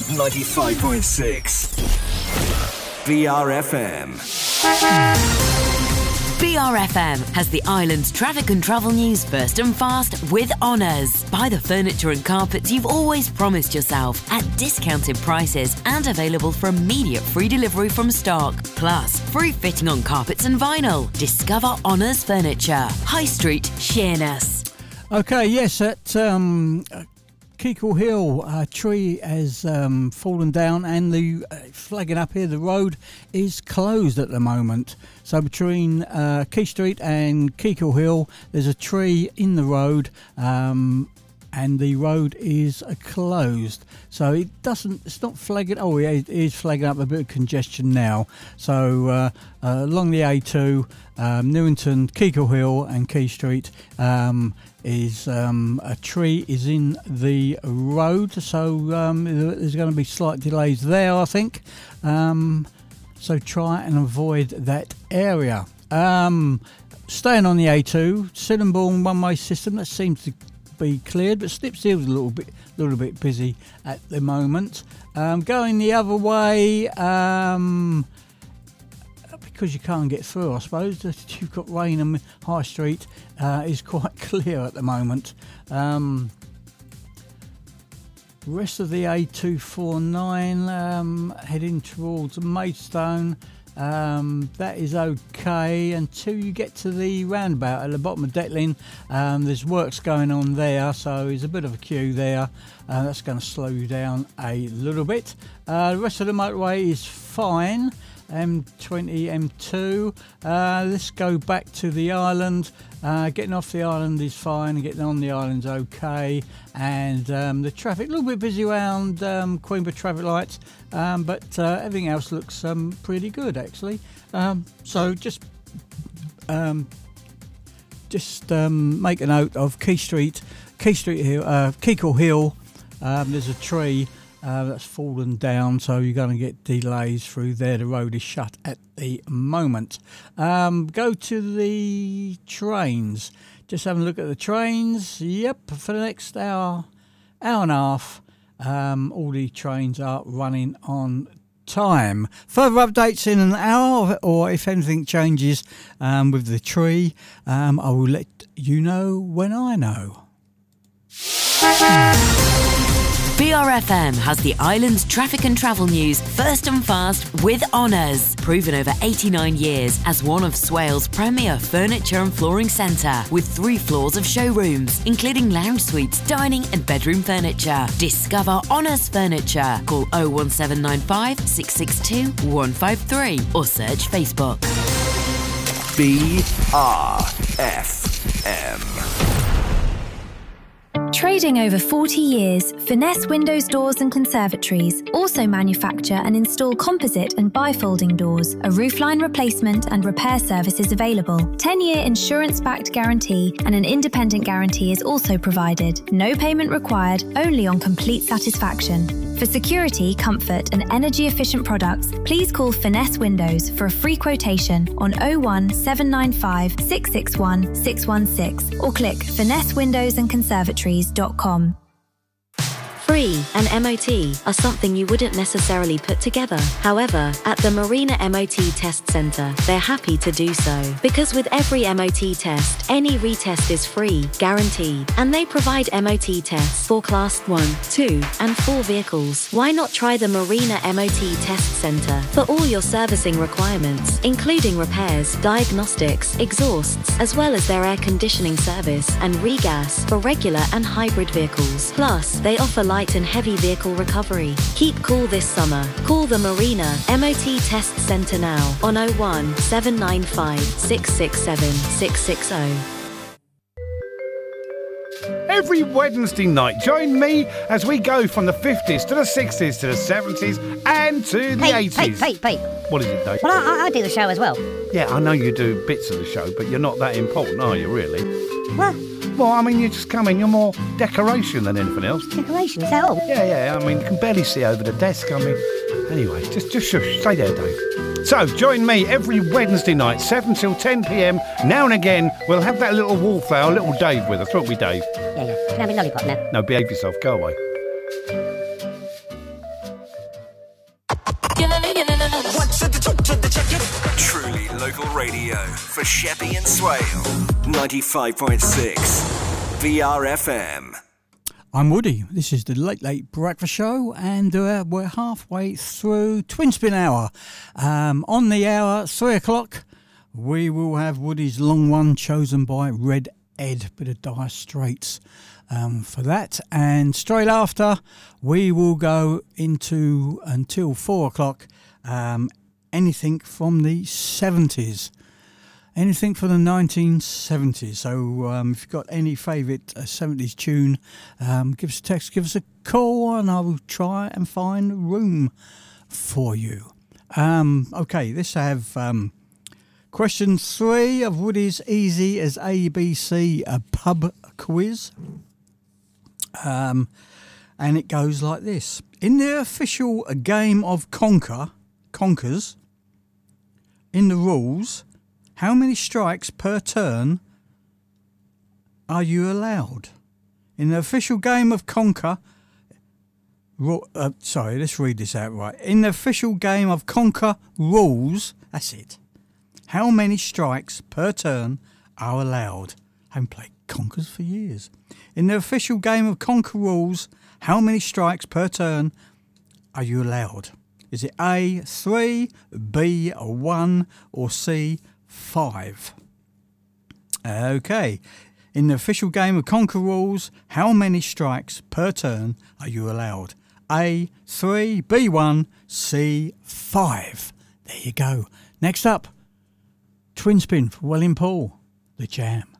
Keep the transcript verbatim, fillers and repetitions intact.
ninety-five point six B R F M. B R F M has the island's traffic and travel news first and fast with Honours. Buy the furniture and carpets you've always promised yourself at discounted prices and available for immediate free delivery from stock. Plus, free fitting on carpets and vinyl. Discover Honours Furniture. High Street, Sheerness. Okay, yes, at um, Keekle Hill, a tree has um, fallen down and the uh, flagging up here, the road is closed at the moment. So between uh, Key Street and Keekle Hill, there's a tree in the road um, and the road is uh, closed. So it doesn't, it's not flagging, oh yeah, it is flagging up a bit of congestion now. So uh, uh, along the A two, um, Newington, Keekle Hill and Key Street, um, is um, a tree is in the road, so um, there's going to be slight delays there, I think. Um, so try and avoid that area. Um, staying on the A two, Sittingbourne one-way system that seems to be cleared, but Snipsteel's a little bit, little bit busy at the moment. Um, going the other way. Um, Because you can't get through, I suppose. You've got Rainham High Street uh, is quite clear at the moment. Um, rest of the A two forty-nine um, heading towards Maidstone. Um, that is okay until you get to the roundabout at the bottom of Detling. Um, there's works going on there, so there's a bit of a queue there. Uh, that's going to slow you down a little bit. Uh, the rest of the motorway is fine. M twenty, M two. Uh, let's go back to the island. Uh, getting off the island is fine, getting on the island's okay. And um, the traffic, a little bit busy around um, Queenborough traffic lights, um, but uh, everything else looks um, pretty good actually. Um, so just um, just um, make a note of Key Street, Key Street Hill, uh, Keekle Hill. Um, there's a tree Uh, that's fallen down, so you're going to get delays through there. The road is shut at the moment. Um, go to the trains. Just having a look at the trains. Yep, for the next hour, hour and a half, um, all the trains are running on time. Further updates in an hour, or if anything changes um, with the tree, um, I will let you know when I know. B R F M has the island's traffic and travel news first and fast with Honours. Proven over eighty-nine years as one of Swale's premier furniture and flooring centre, with three floors of showrooms, including lounge suites, dining and bedroom furniture. Discover Honours Furniture. Call oh one seven nine five, six six two, one five three or search Facebook. B R F M. Trading over forty years, Finesse Windows Doors and Conservatories also manufacture and install composite and bifolding doors. A roofline replacement and repair service is available. ten-year insurance-backed guarantee and an independent guarantee is also provided. No payment required, only on complete satisfaction. For security, comfort and energy-efficient products, please call Finesse Windows for a free quotation on oh one seven nine five, six six one, six one six or click finesse windows and conservatories dot com. Free and M O T are something you wouldn't necessarily put together. However, at the Marina M O T Test Centre, they're happy to do so. Because with every M O T test, any retest is free, guaranteed, and they provide M O T tests for Class one, two, and four vehicles. Why not try the Marina M O T Test Centre for all your servicing requirements, including repairs, diagnostics, exhausts, as well as their air conditioning service and regas for regular and hybrid vehicles. Plus, they offer light and heavy vehicle recovery. Keep cool this summer. Call the Marina M O T Test Centre now on oh one seven nine five, six six seven, six six oh. Every Wednesday night, join me as we go from the fifties to the sixties to the seventies and to the Pete, eighties. Pete, Pete, Pete. What is it, Dave? Well, I, I do the show as well. Yeah, I know you do bits of the show, but you're not that important, are you, really? What? Well, I mean, you just come in, you're more decoration than anything else. Decoration, is that all? Yeah, yeah, I mean, you can barely see over the desk, I mean... Anyway, just, just shush, stay there, Dave. So, join me every Wednesday night, seven till ten p m. Now and again, we'll have that little wallflower, little Dave with us, won't we, Dave? Yeah, yeah. Can I have a lollipop now? No, behave yourself, go away. radio for Sheppey and Swale. ninety-five point six V R F M. I'm Woody. This is the Late Late Breakfast Show, and uh, we're halfway through Twin Spin Hour. Um, on the hour, three o'clock, we will have Woody's Long One, chosen by Red Ed, bit of Dire Straits um, for that. And straight after, we will go into, until four o'clock, um, anything from the seventies. Anything from the nineteen seventies. So um, if you've got any favourite uh, seventies tune, um, give us a text, give us a call, and I will try and find room for you. Um, okay, let's have um, question three of Woody's Easy as A B C, a pub quiz. Um, and it goes like this. In the official game of Conquer, Conkers, in the rules, how many strikes per turn are you allowed? In the official game of Conquer, uh, sorry, let's read this out right. In the official game of Conquer rules, that's it. How many strikes per turn are allowed? I haven't played Conkers for years. In the official game of Conquer rules, how many strikes per turn are you allowed? Is it A, three, B, one, or C, five? Okay. In the official game of Conquer rules, how many strikes per turn are you allowed? A, three, B, one, C, five. There you go. Next up, Twin Spin for William Paul, The Jam.